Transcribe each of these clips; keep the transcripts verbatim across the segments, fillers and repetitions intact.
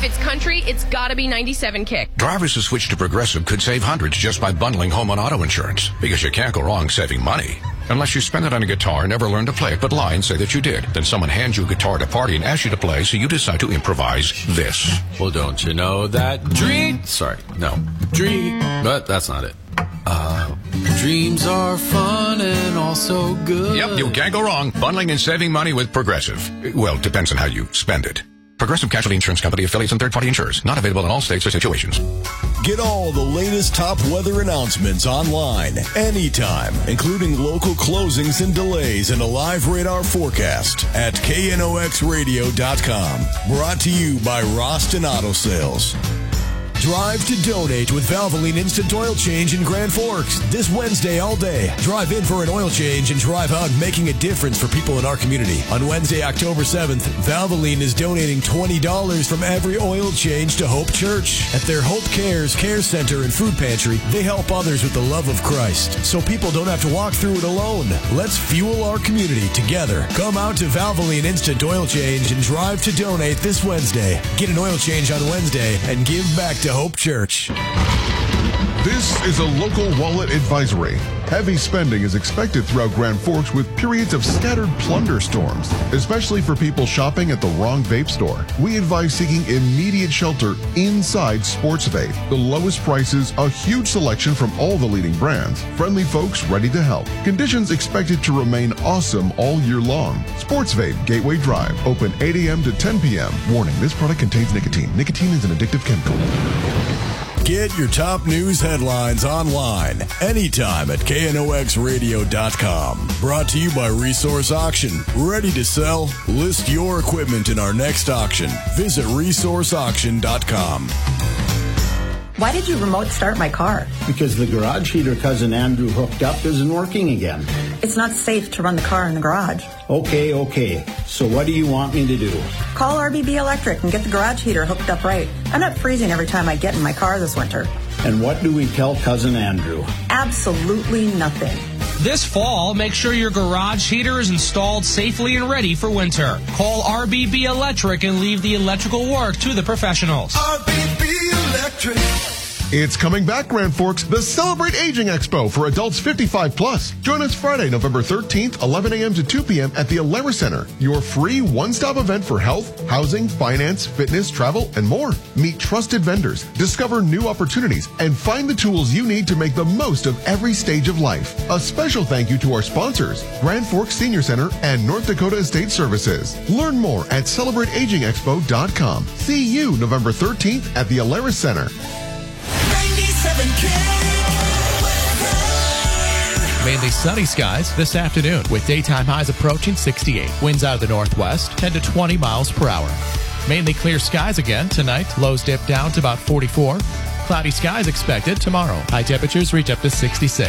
it's country, it's gotta be ninety-seven Kick. Drivers who switch to Progressive could save hundreds just by bundling home and auto insurance, because you can't go wrong saving money. Unless you spend it on a guitar and never learn to play it, but lie and say that you did. Then someone hands you a guitar at a party and asks you to play, so you decide to improvise this. Well, don't you know that dream... Sorry, no. Dream... But that's not it. Uh, dreams are fun and also good. Yep, you can't go wrong bundling and saving money with Progressive. Well, depends on how you spend it. Progressive Casualty Insurance Company, affiliates, and third-party insurers. Not available in all states or situations. Get all the latest top weather announcements online, anytime, including local closings and delays and a live radar forecast at K N O X radio dot com. Brought to you by Roston Auto Sales. Drive to donate with Valvoline Instant Oil Change in Grand Forks this Wednesday all day. Drive in for an oil change and drive out making a difference for people in our community. On Wednesday, October seventh, Valvoline is donating twenty dollars from every oil change to Hope Church. At their Hope Cares Care Center and Food Pantry, they help others with the love of Christ, so people don't have to walk through it alone. Let's fuel our community together. Come out to Valvoline Instant Oil Change and drive to donate this Wednesday. Get an oil change on Wednesday and give back to Hope Church. This is a local wallet advisory. Heavy spending is expected throughout Grand Forks with periods of scattered plunder storms, especially for people shopping at the wrong vape store. We advise seeking immediate shelter inside Sports Vape. The lowest prices, a huge selection from all the leading brands, friendly folks ready to help. Conditions expected to remain awesome all year long. Sports Vape, Gateway Drive, open eight a.m. to ten p.m. Warning, this product contains nicotine. Nicotine is an addictive chemical. Get your top news headlines online anytime at K N O X radio dot com. Brought to you by Resource Auction. Ready to sell? List your equipment in our next auction. Visit resource auction dot com. Why did you remote start my car? Because the garage heater Cousin Andrew hooked up isn't working again. It's not safe to run the car in the garage. Okay, okay. So what do you want me to do? Call R B B Electric and get the garage heater hooked up right. I'm not freezing every time I get in my car this winter. And what do we tell Cousin Andrew? Absolutely nothing. This fall, make sure your garage heater is installed safely and ready for winter. Call R B B Electric and leave the electrical work to the professionals. R B B Electric. It's coming back, Grand Forks, the Celebrate Aging Expo for adults fifty-five plus. Join us Friday, November thirteenth, eleven a.m. to two p.m. at the Alara Center, your free one-stop event for health, housing, finance, fitness, travel, and more. Meet trusted vendors, discover new opportunities, and find the tools you need to make the most of every stage of life. A special thank you to our sponsors, Grand Forks Senior Center and North Dakota Estate Services. Learn more at celebrate aging expo dot com. See you November thirteenth at the Alara Center. Mainly sunny skies this afternoon with daytime highs approaching sixty-eight. Winds out of the northwest, ten to twenty miles per hour. Mainly clear skies again tonight. Lows dip down to about forty-four. Cloudy skies expected tomorrow. High temperatures reach up to sixty-six.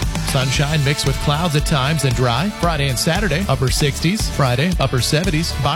Sunshine mixed with clouds at times and dry. Friday and Saturday, upper sixties. Friday, upper seventies.